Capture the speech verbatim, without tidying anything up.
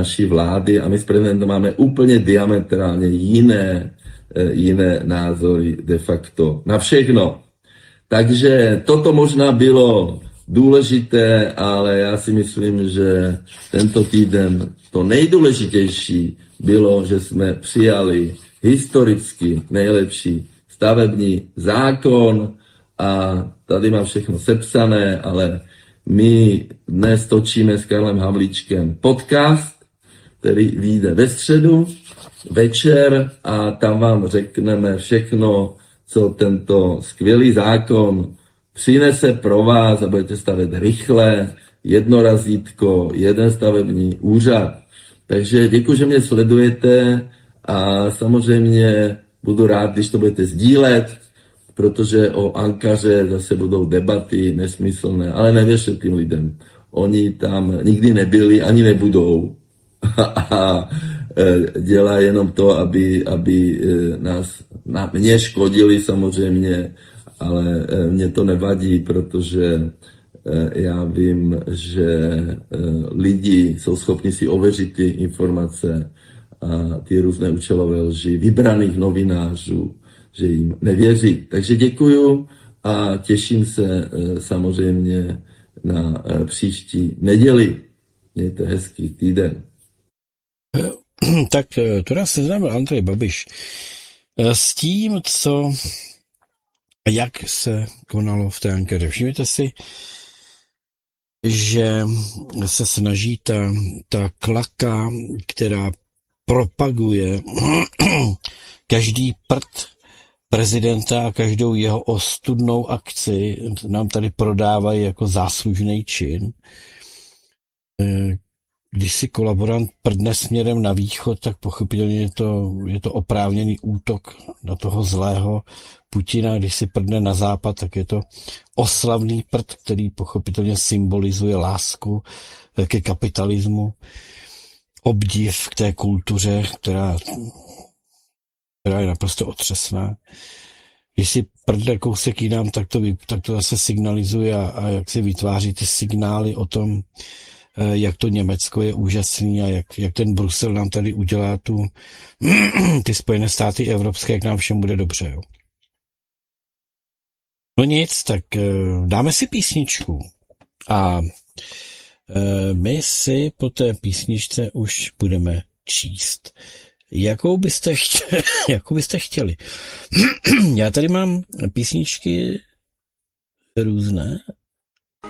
naší vlády a my s prezidentem máme úplně diametrálně jiné, jiné názory de facto na všechno. Takže toto možná bylo důležité, ale já si myslím, že tento týden to nejdůležitější bylo, že jsme přijali historicky nejlepší stavební zákon a tady mám všechno sepsané, ale my dnes točíme s Karlem Havlíčkem podcast, který vyjde ve středu večer a tam vám řekneme všechno, co tento skvělý zákon přinese pro vás a budete stavět rychle, jedno razítko, jeden stavební úřad. Takže děkuji, že mě sledujete a samozřejmě budu rád, když to budete sdílet, protože o Ankaře zase budou debaty nesmyslné, ale nevěřte tím lidem. Oni tam nikdy nebyli, ani nebudou. A dělá jenom to, aby, aby nás, na mě škodili samozřejmě, ale mě to nevadí, protože já vím, že lidi jsou schopni si ověřit ty informace a ty různé účelové lži vybraných novinářů, že jim nevěří. Takže děkuju a těším se samozřejmě na příští neděli. Mějte hezký týden. Tak to nás seznámil Andrej Babiš s tím, co a jak se konalo v té Ankaře. Všimněte si, že se snaží ta, ta klaka, která propaguje každý prd prezidenta a každou jeho ostudnou akci, nám tady prodávají jako záslužný čin. Když si kolaborant prdne směrem na východ, tak pochopitelně je to, je to oprávněný útok na toho zlého Putina. Když si prdne na západ, tak je to oslavný prd, který pochopitelně symbolizuje lásku ke kapitalismu, obdiv k té kultuře, která, která je naprosto otřesná. Když si prdne kousek jinam, tak to, tak to zase signalizuje a, a jak se vytváří ty signály o tom, jak to Německo je úžasný a jak, jak ten Brusel nám tady udělá tu, ty Spojené státy evropské, jak nám všem bude dobře. Jo. No nic, tak dáme si písničku a my si po té písničce už budeme číst. Jakou byste chtěli? Jakou byste chtěli? Já tady mám písničky různé